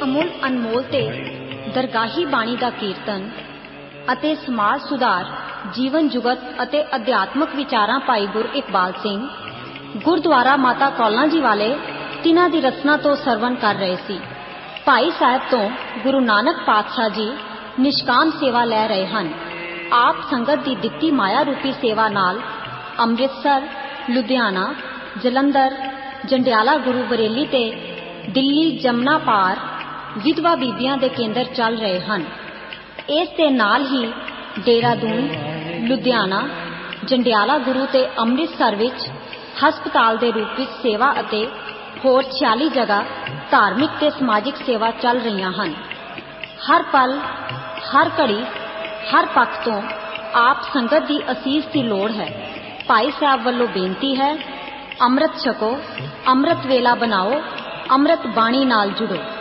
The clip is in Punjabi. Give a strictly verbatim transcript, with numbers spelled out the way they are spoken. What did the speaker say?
ਅਮੁੱਲ ਅਨਮੋਲ ਤੇ ਦਰਗਾਹੀ ਬਾਣੀ ਦਾ ਕੀਰਤਨ ਅਤੇ ਸਮਾਜ ਸੁਧਾਰ, ਜੀਵਨ ਜੁਗਤ ਅਤੇ ਅਧਿਆਤਮਕ ਵਿਚਾਰਾਂ ਭਾਈ ਗੁਰ ਇਕਬਾਲ ਸਿੰਘ ਗੁਰਦੁਆਰਾ ਮਾਤਾ ਕੌਲਾਂ ਜੀ ਵਾਲੇ ਤਿੰਨਾਂ ਦੀ ਰਚਨਾ ਤੋਂ ਸਰਵਣ ਕਰ ਰਹੇ ਸੀ। ਭਾਈ ਸਾਹਿਬ ਤੋਂ ਗੁਰੂ ਨਾਨਕ ਪਾਤਸ਼ਾਹ ਜੀ ਨਿਸ਼ਕਾਮ ਸੇਵਾ ਲੈ ਰਹੇ ਹਨ। ਆਪ ਸੰਗਤ ਦੀ ਦਿੱਤੀ ਮਾਇਆ ਰੂਪੀ ਸੇਵਾ ਨਾਲ ਅੰਮ੍ਰਿਤਸਰ, ਲੁਧਿਆਣਾ, ਜਲੰਧਰ, ਜੰਡਿਆਲਾ, ਗੁਰੂ ਬਰੇਲੀ ਤੇ ਦਿੱਲੀ ਜਮਨਾ ਪਾਰ ਵਿਧਵਾ ਬੀਬੀਆਂ ਦੇ ਕੇਂਦਰ ਚੱਲ ਰਹੇ ਹਨ। ਇਸ ਦੇ ਨਾਲ ਹੀ ਦੇਹਰਾਦੂਨ, ਲੁਧਿਆਣਾ, ਜੰਡਿਆਲਾ ਗੁਰੂ ਤੇ ਅੰਮ੍ਰਿਤਸਰ ਵਿੱਚ ਹਸਪਤਾਲ ਦੇ ਰੂਪ ਵਿੱਚ ਸੇਵਾ ਅਤੇ ਹੋਰ ਛਿਆਲੀ ਜਗ੍ਹਾ ਧਾਰਮਿਕ ਤੇ ਸਮਾਜਿਕ ਸੇਵਾ ਚੱਲ ਰਹੀਆਂ ਹਨ। ਹਰ ਪਲ, ਹਰ ਘੜੀ, ਹਰ ਪੱਖ ਤੋਂ ਆਪ ਸੰਗਤ ਦੀ ਅਸੀਸ ਦੀ ਲੋੜ ਹੈ। ਭਾਈ ਸਾਹਿਬ ਵੱਲੋਂ ਬੇਨਤੀ ਹੈ, ਅੰਮ੍ਰਿਤ ਛਕੋ, ਅੰਮ੍ਰਿਤ ਵੇਲਾ ਬਣਾਓ, ਅੰਮ੍ਰਿਤ ਬਾਣੀ ਨਾਲ ਜੁੜੋ।